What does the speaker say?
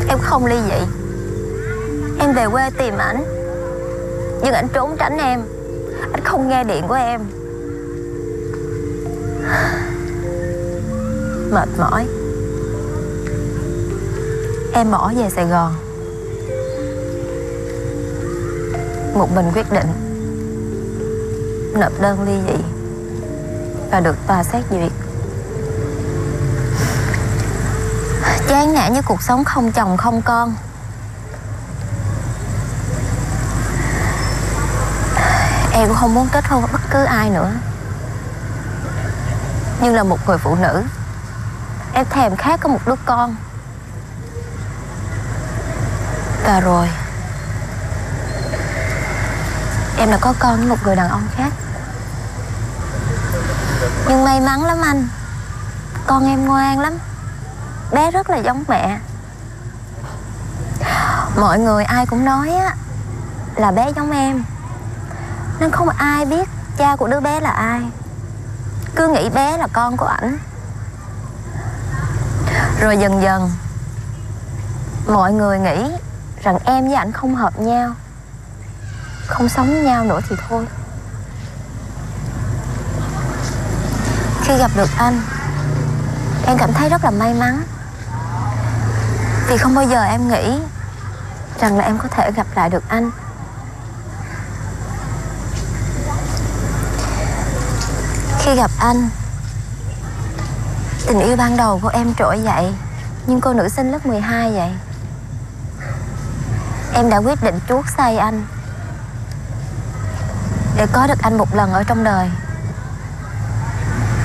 Em không ly dị. Em về quê tìm ảnh, nhưng ảnh trốn tránh em. Anh không nghe điện của em. Mệt mỏi, em bỏ về Sài Gòn. Một mình quyết định nộp đơn ly dị và được tòa xét duyệt. Chán nản với cuộc sống không chồng không con, em cũng không muốn kết hôn với bất cứ ai nữa. Nhưng là một người phụ nữ, em thèm khát có một đứa con. Và rồi em đã có con với một người đàn ông khác. Nhưng may mắn lắm anh, con em ngoan lắm. Bé rất là giống mẹ. Mọi người ai cũng nói á là bé giống em, nên không ai biết cha của đứa bé là ai. Cứ nghĩ bé là con của ảnh. Rồi dần dần mọi người nghĩ rằng em với ảnh không hợp nhau, không sống với nhau nữa thì thôi. Khi gặp được anh, em cảm thấy rất là may mắn. Vì không bao giờ em nghĩ rằng là em có thể gặp lại được anh. Khi gặp anh, tình yêu ban đầu của em trỗi dậy nhưng cô nữ sinh lớp 12 vậy. Em đã quyết định chuốt say anh để có được anh một lần ở trong đời.